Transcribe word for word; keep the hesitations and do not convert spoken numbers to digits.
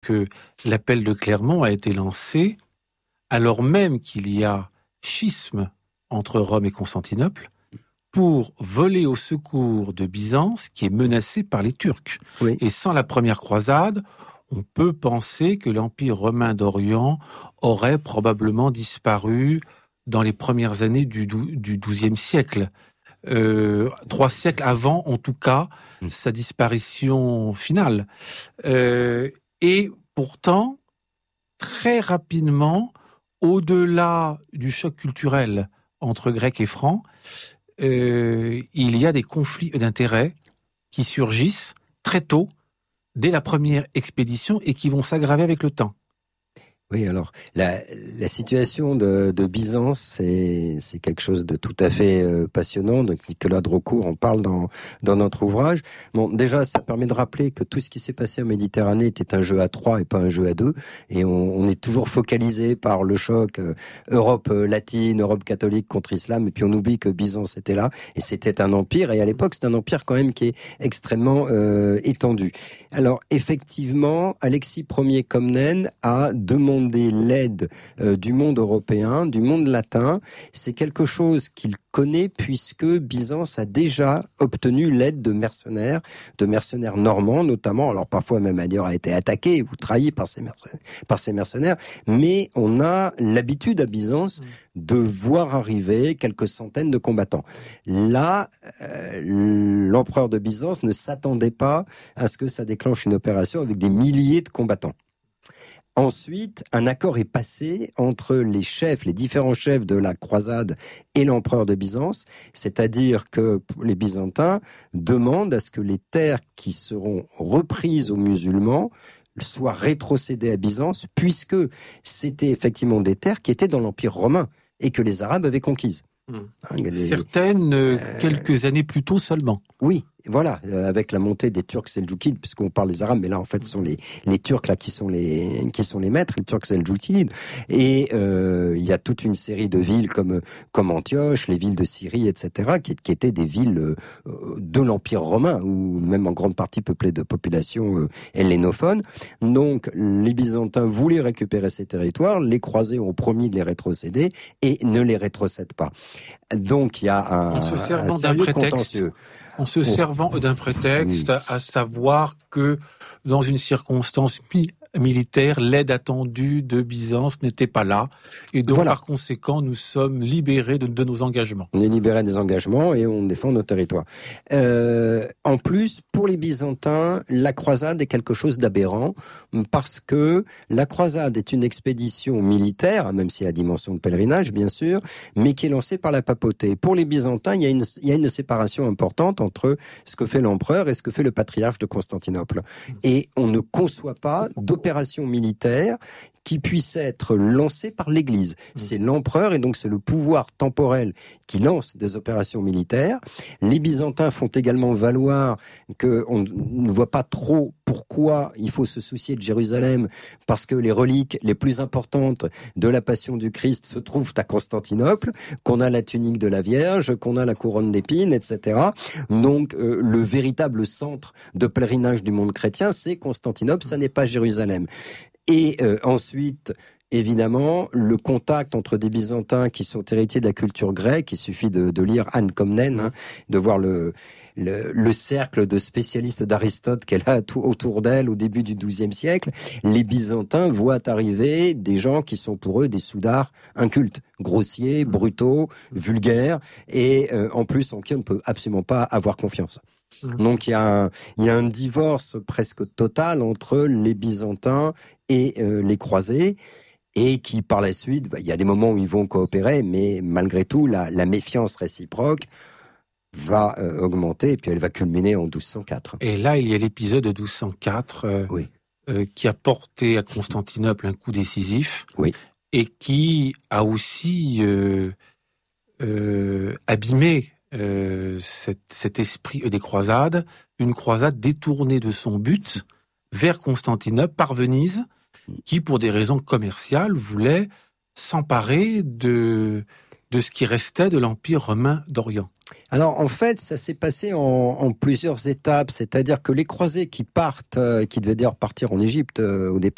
que l'appel de Clermont a été lancé alors même qu'il y a schisme entre Rome et Constantinople, pour voler au secours de Byzance qui est menacée par les Turcs. Oui. Et sans la première croisade, on peut penser que l'Empire romain d'Orient aurait probablement disparu dans les premières années du, du douzième siècle. Euh, trois siècles avant, en tout cas, mmh. sa disparition finale. Euh, et pourtant, très rapidement, au-delà du choc culturel entre Grecs et Francs, euh, il y a des conflits d'intérêts qui surgissent très tôt, dès la première expédition, et qui vont s'aggraver avec le temps. Oui, alors la, la situation de, de Byzance, c'est, c'est quelque chose de tout à fait euh, passionnant. Donc Nicolas Drocourt en parle dans, dans notre ouvrage. Bon, déjà, ça permet de rappeler que tout ce qui s'est passé en Méditerranée était un jeu à trois et pas un jeu à deux. Et on, on est toujours focalisé par le choc euh, Europe latine, Europe catholique contre Islam. Et puis on oublie que Byzance était là et c'était un empire. Et à l'époque, c'est un empire quand même qui est extrêmement euh, étendu. Alors effectivement, Alexis Ier Comnène a demandé l'aide euh, du monde européen, du monde latin. C'est quelque chose qu'il connaît puisque Byzance a déjà obtenu l'aide de mercenaires, de mercenaires normands notamment. Alors parfois même ailleurs a été attaqué ou trahi par ces mercenaires, par ces mercenaires. Mais on a l'habitude à Byzance de voir arriver quelques centaines de combattants. Là, euh, l'empereur de Byzance ne s'attendait pas à ce que ça déclenche une opération avec des milliers de combattants. Ensuite, un accord est passé entre les chefs, les différents chefs de la croisade et l'empereur de Byzance, c'est-à-dire que les Byzantins demandent à ce que les terres qui seront reprises aux musulmans soient rétrocédées à Byzance, puisque c'était effectivement des terres qui étaient dans l'Empire romain et que les Arabes avaient conquises. Mmh. Certaines, euh, quelques années plus tôt seulement. Oui. Voilà, euh, avec la montée des Turcs seldjoukides, puisqu'on parle des Arabes, mais là en fait ce sont les les Turcs là qui sont les qui sont les maîtres, les Turcs seldjoukides. Et euh, il y a toute une série de villes comme comme Antioche, les villes de Syrie, et cetera, qui, qui étaient des villes euh, de l'Empire romain, ou même en grande partie peuplées de populations euh, hellénophones. Donc les Byzantins voulaient récupérer ces territoires, les croisés ont promis de les rétrocéder et ne les rétrocèdent pas. Donc il y a un, en se servant un d'un prétexte. Contentieux. En se servant d'un prétexte, oui. à savoir que dans une circonstance mi- militaire, l'aide attendue de Byzance n'était pas là. Et donc, voilà. Par conséquent, nous sommes libérés de, de nos engagements. On est libérés des engagements et on défend nos territoires. Euh, en plus, pour les Byzantins, la croisade est quelque chose d'aberrant parce que la croisade est une expédition militaire, même s'il y a dimension de pèlerinage, bien sûr, mais qui est lancée par la papauté. Pour les Byzantins, il y a une, il y a une séparation importante entre ce que fait l'empereur et ce que fait le patriarche de Constantinople. Et on ne conçoit pas d'opération militaire qui puisse être lancée par l'Église. C'est l'empereur et donc c'est le pouvoir temporel qui lance des opérations militaires. Les Byzantins font également valoir qu'on ne voit pas trop pourquoi il faut se soucier de Jérusalem, parce que les reliques les plus importantes de la Passion du Christ se trouvent à Constantinople, qu'on a la tunique de la Vierge, qu'on a la couronne d'épines, et cetera. Donc euh, le véritable centre de pèlerinage du monde chrétien, c'est Constantinople, ça n'est pas Jérusalem. Et euh, ensuite, évidemment, le contact entre des Byzantins qui sont héritiers de la culture grecque, il suffit de, de lire Anne Comnène, hein, de voir le, le, le cercle de spécialistes d'Aristote qu'elle a tout autour d'elle au début du douzième siècle. Les Byzantins voient arriver des gens qui sont pour eux des soudards incultes, grossiers, brutaux, vulgaires, et euh, en plus en qui on ne peut absolument pas avoir confiance. Donc il y a un, il y a un divorce presque total entre les Byzantins et euh, les croisés, et qui par la suite, bah, il y a des moments où ils vont coopérer, mais malgré tout la, la méfiance réciproque va euh, augmenter et puis elle va culminer en douze cent quatre. Et là il y a l'épisode de douze cent quatre euh, oui. euh, qui a porté à Constantinople un coup décisif, oui. et qui a aussi euh, euh, abîmé Euh, cet, cet esprit des croisades, une croisade détournée de son but vers Constantinople par Venise, qui pour des raisons commerciales voulait s'emparer de, de ce qui restait de l'Empire romain d'Orient. Alors en fait, ça s'est passé en, en plusieurs étapes, c'est-à-dire que les croisés qui partent, euh, qui devaient d'ailleurs partir en Égypte euh, au départ,